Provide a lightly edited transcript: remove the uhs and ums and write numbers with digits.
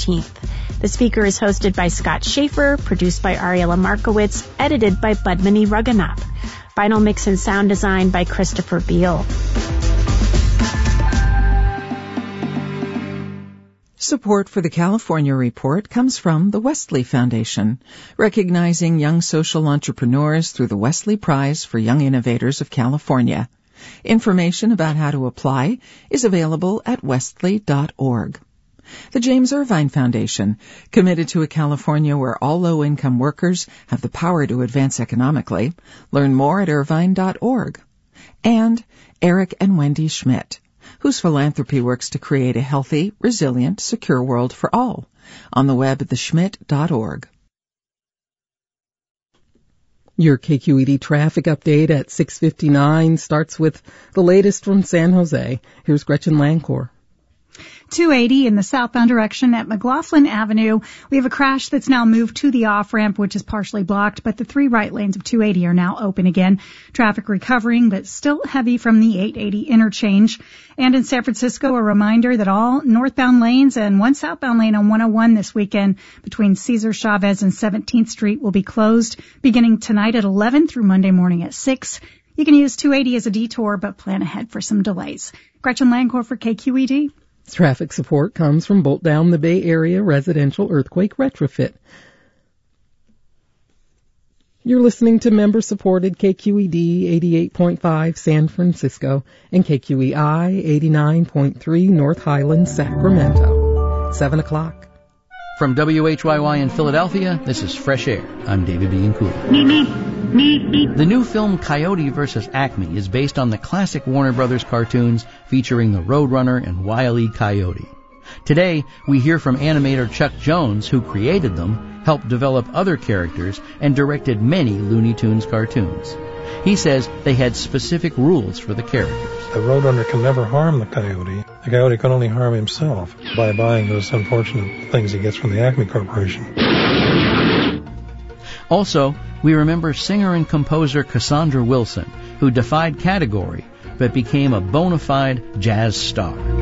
14th. The Speaker is hosted by Scott Schaefer, produced by Ariela Markowitz, edited by Budmani Raghunath. Final mix and sound design by Christopher Beal. Support for the California Report comes from the Wesley Foundation, recognizing young social entrepreneurs through the Wesley Prize for Young Innovators of California. Information about how to apply is available at wesley.org. The James Irvine Foundation, committed to a California where all low-income workers have the power to advance economically. Learn more at irvine.org. And Eric and Wendy Schmidt, whose philanthropy works to create a healthy, resilient, secure world for all. On the web at theschmidt.org. Your KQED traffic update at 6:59 starts with the latest from San Jose. Here's Gretchen Lancourt. 280 in the southbound direction at McLaughlin Avenue. We have a crash that's now moved to the off-ramp, which is partially blocked, but the 3 right lanes of 280 are now open again. Traffic recovering, but still heavy from the 880 interchange. And in San Francisco, a reminder that all northbound lanes and one southbound lane on 101 this weekend between Cesar Chavez and 17th Street will be closed beginning tonight at 11 through Monday morning at 6. You can use 280 as a detour, but plan ahead for some delays. Gretchen Lancourt for KQED. Traffic support comes from Bolt Down the Bay Area Residential Earthquake Retrofit. You're listening to member-supported KQED 88.5 San Francisco and KQEI 89.3 North Highlands, Sacramento. 7 o'clock. From WHYY in Philadelphia, this is Fresh Air. I'm David B. Nkulu. The new film Coyote vs. Acme is based on the classic Warner Brothers cartoons featuring the Roadrunner and Wile E. Coyote. Today, we hear from animator Chuck Jones, who created them, helped develop other characters, and directed many Looney Tunes cartoons. He says they had specific rules for the characters. The Roadrunner can never harm the Coyote. The Coyote can only harm himself by buying those unfortunate things he gets from the Acme Corporation. Also, we remember singer and composer Cassandra Wilson, who defied category but became a bona fide jazz star.